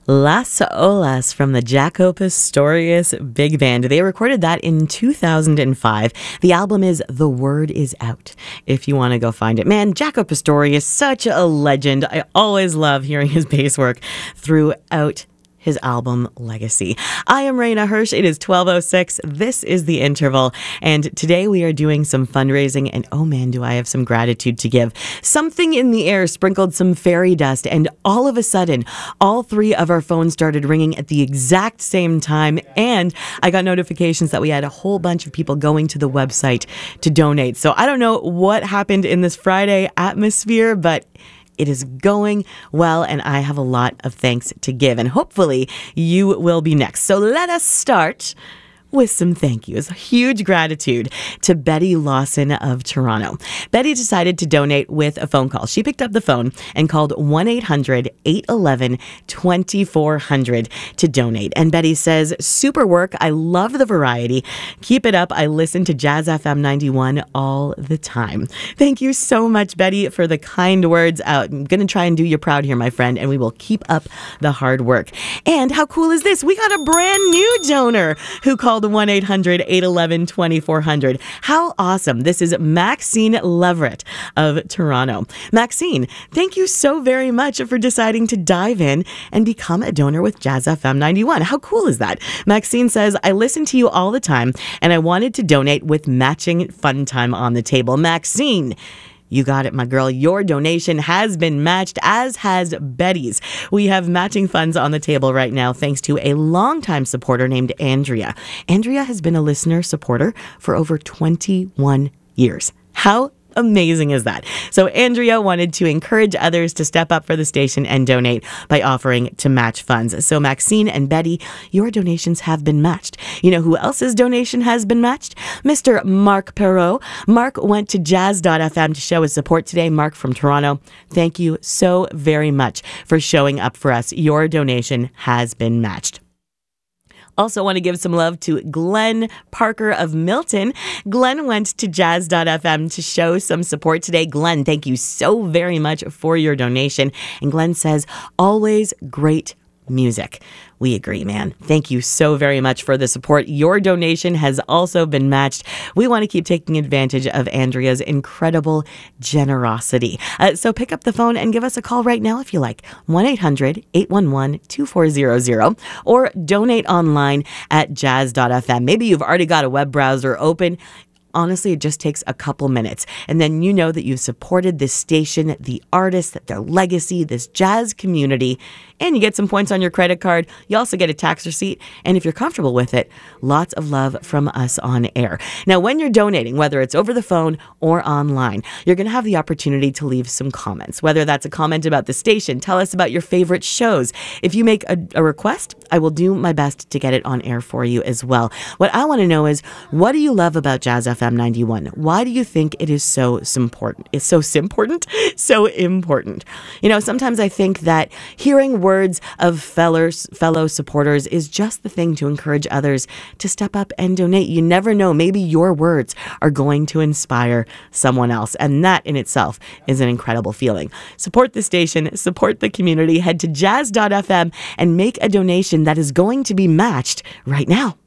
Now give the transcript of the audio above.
Las Olas from the Jaco Pastorius Big Band. They recorded that in 2005. The album is The Word Is Out, if you want to go find it. Man, Jaco Pastorius, such a legend. I always love hearing his bass work throughout his album Legacy. I am Raina Hirsch. It is 12:06. This is The Interval. And today we are doing some fundraising. And oh man, do I have some gratitude to give. Something in the air sprinkled some fairy dust. And all of a sudden, all three of our phones started ringing at the exact same time. And I got notifications that we had a whole bunch of people going to the website to donate. So I don't know what happened in this Friday atmosphere, but it is going well, and I have a lot of thanks to give, and hopefully you will be next. So let us start with some thank yous. Huge gratitude to Betty Lawson of Toronto. Betty decided to donate with a phone call. She picked up the phone and called 1-800-811-2400 to donate. And Betty says, super work. I love the variety. Keep it up. I listen to Jazz FM 91 all the time. Thank you so much, Betty, for the kind words. I'm going to try and do you proud here, my friend, and we will keep up the hard work. And how cool is this? We got a brand new donor who called 1-800-811-2400. How awesome. This is Maxine Leverett of Toronto. Maxine, thank you so very much for deciding to dive in and become a donor with Jazz FM 91. How cool is that? Maxine says, I listen to you all the time and I wanted to donate with matching fun time on the table. Maxine, you got it, my girl. Your donation has been matched, as has Betty's. We have matching funds on the table right now, thanks to a longtime supporter named Andrea. Andrea has been a listener supporter for over 21 years. How amazing is that? So Andrea wanted to encourage others to step up for the station and donate by offering to match funds. So Maxine and Betty, your donations have been matched. You know who else's donation has been matched? Mr. Mark Perot. Mark went to jazz.fm to show his support today. Mark from Toronto, thank you so very much for showing up for us. Your donation has been matched. Also want to give some love to Glenn Parker of Milton. Glenn went to jazz.fm to show some support today. Glenn, thank you so very much for your donation. And Glenn says, always great music. We agree, man. Thank you so very much for the support. Your donation has also been matched. We want to keep taking advantage of Andrea's incredible generosity. So pick up the phone and give us a call right now if you like. 1-800-811-2400 or donate online at jazz.fm. Maybe you've already got a web browser open. Honestly, it just takes a couple minutes. And then you know that you've supported this station, the artists, their legacy, this jazz community, and you get some points on your credit card. You also get a tax receipt. And if you're comfortable with it, lots of love from us on air. Now, when you're donating, whether it's over the phone or online, you're going to have the opportunity to leave some comments, whether that's a comment about the station. Tell us about your favorite shows. If you make a request, I will do my best to get it on air for you as well. What I want to know is, what do you love about Jazz FM 91? Why do you think it is so important? It's so important? So important. You know, sometimes I think that hearing words of fellow supporters is just the thing to encourage others to step up and donate. You never know. Maybe your words are going to inspire someone else. And that in itself is an incredible feeling. Support the station, support the community. Head to jazz.fm and make a donation that is going to be matched right now.